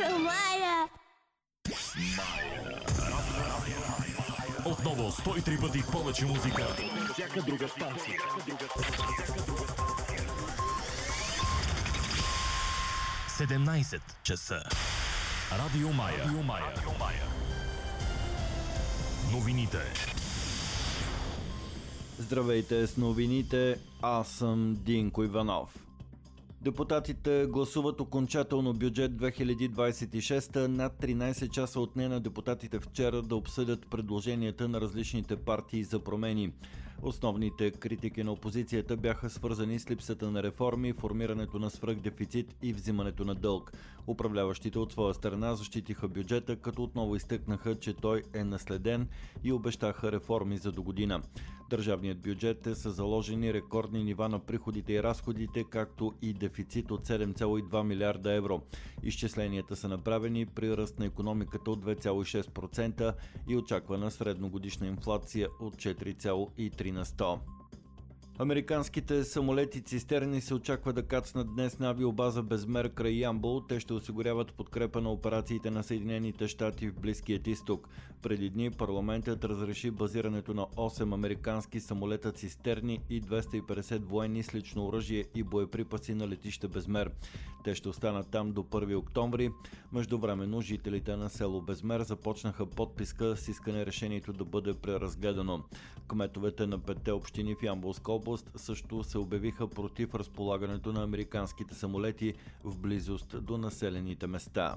Радио Мая! Отново 103 пъти повече музика. Всяка друга станция. 17 часа. Радио Мая. Новините. Здравейте с новините, аз съм Динко Иванов. Депутатите гласуват окончателно бюджет 2026. Над 13 часа отне на депутатите вчера да обсъдят предложенията на различните партии за промени. Основните критики на опозицията бяха свързани с липсата на реформи, формирането на свръхдефицит и взимането на дълг. Управляващите от своя страна защитиха бюджета, като отново изтъкнаха, че той е наследен и обещаха реформи за догодина. Държавният бюджет е са заложени рекордни нива на приходите и разходите, както и дефицит от 7,2 милиарда евро. Изчисленията са направени при ръст на икономиката от 2,6% и очаквана средногодишна инфлация от 4,3%. Американските самолети-цистерни се очаква да кацнат днес на авиобаза Безмер край Ямбол. Те ще осигуряват подкрепа на операциите на Съединените щати в Близкият изток. Преди дни парламентът разреши базирането на 8 американски самолета-цистерни и 250 военни с лично оръжие и боеприпаси на летище Безмер. Те ще останат там до 1 октомври. Междувременно жителите на село Безмер започнаха подписка с искане решението да бъде преразгледано. Кметовете на 5 общини в Ямболска област също се обявиха против разполагането на американските самолети в близост до населените места.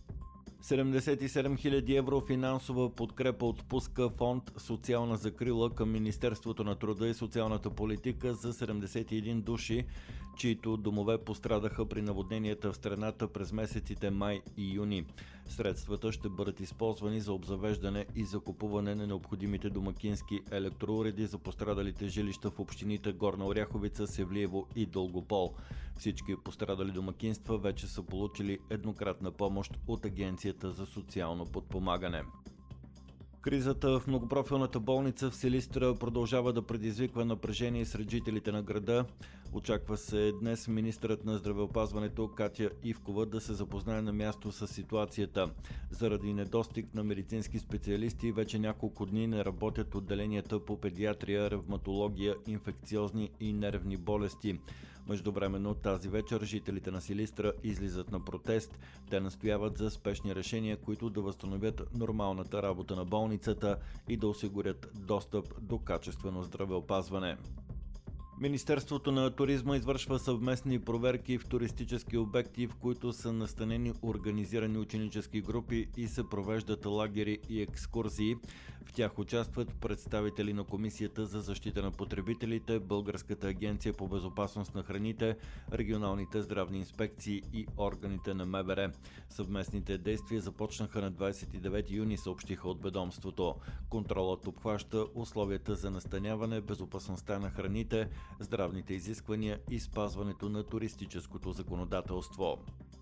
77 000 евро финансова подкрепа отпуска фонд «Социална закрила» към Министерството на труда и социалната политика за 71 души, чието домове пострадаха при наводненията в страната през месеците май и юни. Средствата ще бъдат използвани за обзавеждане и закупуване на необходимите домакински електроуреди за пострадалите жилища в общините Горна Оряховица, Севлиево и Дългопол. Всички пострадали домакинства вече са получили еднократна помощ от Агенцията за социално подпомагане. Кризата в многопрофилната болница в Силистра продължава да предизвиква напрежение сред жителите на града. Очаква се днес министърът на здравеопазването Катя Ивкова да се запознае на място с ситуацията. Заради недостиг на медицински специалисти вече няколко дни не работят отделенията по педиатрия, ревматология, инфекциозни и нервни болести. Междувременно тази вечер жителите на Силистра излизат на протест. Те настояват за спешни решения, които да възстановят нормалната работа на болницата и да осигурят достъп до качествено здравеопазване. Министерството на туризма извършва съвместни проверки в туристически обекти, в които са настанени организирани ученически групи и се провеждат лагери и екскурзии. В тях участват представители на Комисията за защита на потребителите, Българската агенция по безопасност на храните, регионалните здравни инспекции и органите на МВР. Съвместните действия започнаха на 29 юни, съобщиха от ведомството. Контролът обхваща условията за настаняване, безопасността на храните, здравните изисквания и спазването на туристическото законодателство.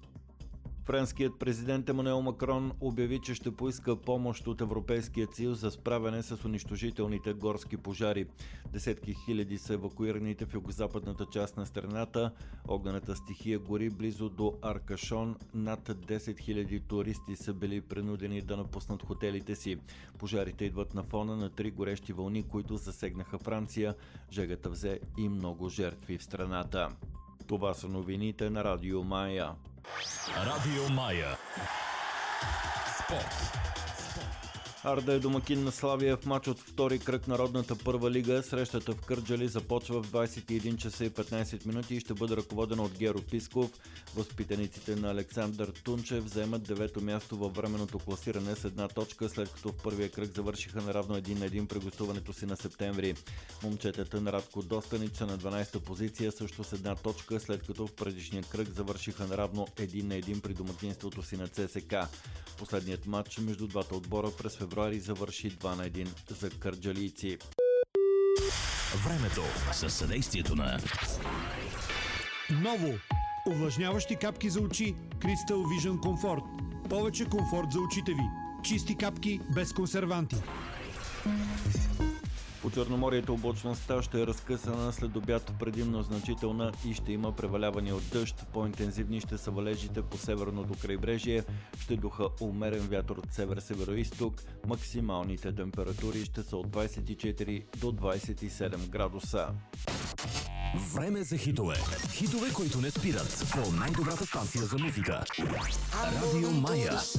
Френският президент Емануел Макрон обяви, че ще поиска помощ от Европейския съюз за справяне с унищожителните горски пожари. Десетки хиляди са евакуираните в югозападната част на страната. Огнената стихия гори близо до Аркашон. Над 10 000 туристи са били принудени да напуснат хотелите си. Пожарите идват на фона на 3 горещи вълни, които засегнаха Франция. Жегата взе и много жертви в страната. Това са новините на Радио Мая. Радио Мая. Спорт. Арда е домакин на Славия в мач от втори кръг на родната първа лига. Срещата в Кърджали започва в 21 часа и 15 минути и ще бъде ръководена от Геро Писков. Възпитаниците на Александър Тунчев вземат 9-то място във временното класиране с 1 точка, след като в първия кръг завършиха наравно 1-1 при гостуването си на септември. Момчетата на Радко Достанич са на 12-та позиция, също с 1 точка, след като в предишния кръг завършиха наравно 1-1 при домакинството си на ЦСК. Последният матч между двата отбора през февруари завърши 2-1 за кърджалийци. Времето със съдействието на Ново! Увлажняващи капки за очи Crystal Vision Comfort. Повече комфорт за очите ви. Чисти капки без консерванти. По Черноморието облачността ще е разкъсана, след обяд предимно значителна и ще има преваляване от дъжд. По-интензивни ще са валежите по северното крайбрежие, ще духа умерен вятър от север-североизток. Максималните температури ще са от 24 до 27 градуса. Време за хитове. Хитове, които не спират. По най-добрата станция за музика. Радио Мая.